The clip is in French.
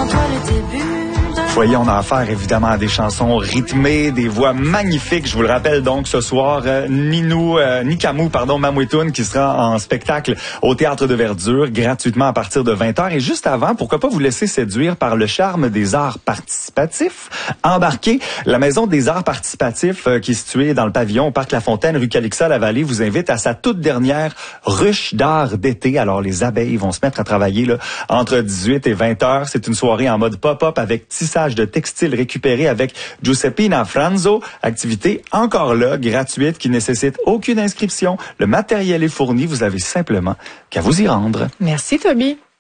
sans toi le début. Vous voyez, on a affaire évidemment à des chansons rythmées, des voix magnifiques. Je vous le rappelle donc ce soir, Nikamu Mamouetoun qui sera en spectacle au Théâtre de Verdure gratuitement à partir de 20h. Et juste avant, pourquoi pas vous laisser séduire par le charme des arts participatifs. Embarquez, la Maison des arts participatifs qui est située dans le pavillon au Parc La Fontaine, rue Calixa-la-Vallée, vous invite à sa toute dernière ruche d'art d'été. Alors les abeilles vont se mettre à travailler là, entre 18 et 20h. C'est une soirée en mode pop-up avec tissage de textiles récupérés avec Giuseppina Franzo. Activité encore là, gratuite, qui nécessite aucune inscription. Le matériel est fourni. Vous avez simplement qu'à vous y rendre. Merci, Toby.